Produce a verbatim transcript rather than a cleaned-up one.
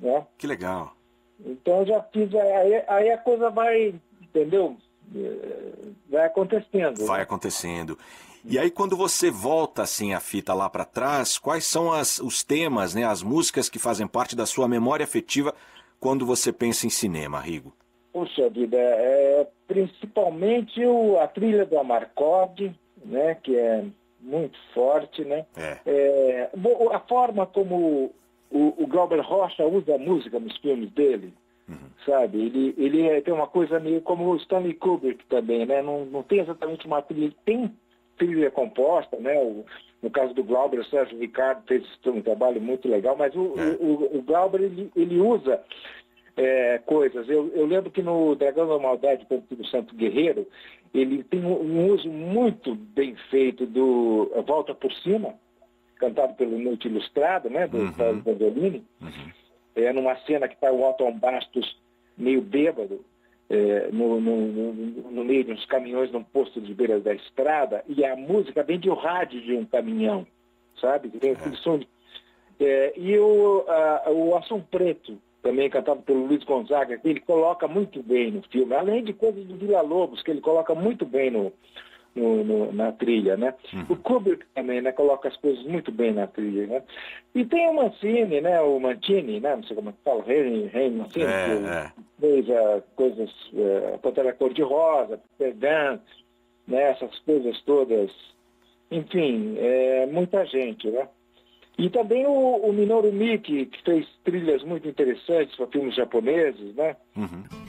né? Que legal. Então eu já fiz, aí, aí a coisa vai, entendeu? Vai acontecendo. Vai né? acontecendo. E aí quando você volta assim a fita lá para trás, quais são as, os temas, né, as músicas que fazem parte da sua memória afetiva quando você pensa em cinema, Rigo? Puxa vida, é, principalmente o, a trilha do Amarcord, né, que é muito forte, né? É. É, bom, a forma como o, o Glauber Rocha usa a música nos filmes dele, uhum. sabe? Ele, ele é, tem uma coisa meio como o Stanley Kubrick também, né? Não, não tem exatamente uma trilha, tem trilha composta, né? O, no caso do Glauber, o Sérgio Ricardo fez um trabalho muito legal, mas o, é. o, o Glauber, ele, ele usa é, coisas. Eu, eu lembro que no Dragão da Maldade, do Santo Guerreiro, ele tem um, um uso muito bem feito do Volta por Cima, cantado pelo Noite Ilustrado, né? Do Paulo Vanzolini. Uhum. É numa cena que está o Alton Bastos meio bêbado, É, no, no, no, no meio de uns caminhões num posto de beira da estrada, e a música vem de um rádio de um caminhão, sabe? Tem aquele som de, é, e o, a, o Assum Preto, também cantado pelo Luiz Gonzaga, que ele coloca muito bem no filme, além de coisas do Vila Lobos, que ele coloca muito bem no, no, no, na trilha, né? Uhum. O Kubrick também, né, coloca as coisas muito bem na trilha, né? E tem o Mancini, né, o Mantini, né, não sei como é que fala, Rei, Rei Mancini, é, que é. fez uh, coisas, uh, Pantera Cor-de-Rosa, Perdão, né, essas coisas todas, enfim, é, muita gente, né? E também o, o Minoru Miki, que fez trilhas muito interessantes para filmes japoneses, né? Uhum.